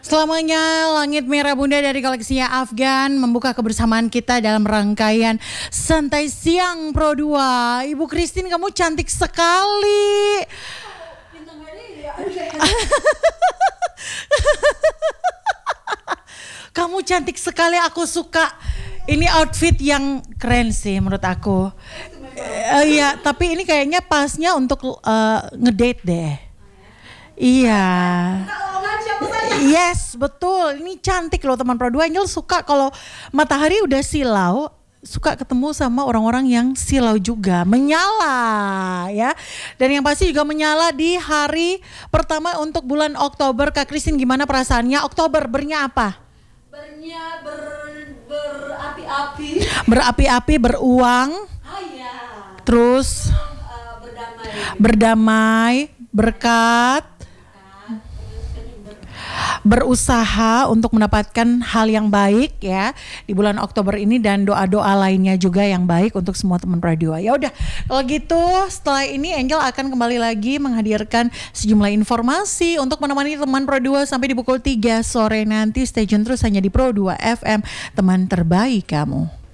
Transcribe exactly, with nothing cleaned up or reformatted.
Selamanya Langit Merah Bunda dari koleksinya Afgan membuka kebersamaan kita dalam rangkaian Santai Siang Pro dua. Ibu Christine, kamu cantik sekali. Kamu cantik sekali, aku suka. Ini outfit yang keren sih menurut aku. Uh, iya, tapi ini kayaknya pasnya untuk uh, ngedate deh. Iya. Yes, betul. Ini cantik loh teman Pro dua. Angel suka kalau matahari udah silau, suka ketemu sama orang-orang yang silau juga, menyala ya. Dan yang pasti juga menyala di hari pertama untuk bulan Oktober. Kak Christine, gimana perasaannya? Oktober bernya apa? Bernya ber, berapi-api. Berapi-api, beruang. Oh iya. Terus uh, berdamai. Berdamai, berkat. Berusaha untuk mendapatkan hal yang baik ya di bulan Oktober ini, dan doa-doa lainnya juga yang baik untuk semua teman radio. Ya udah, kalau gitu setelah ini Angel akan kembali lagi menghadirkan sejumlah informasi untuk menemani teman Pro dua sampai di pukul tiga sore nanti. Stay tune terus hanya di Pro dua F M, teman terbaik kamu.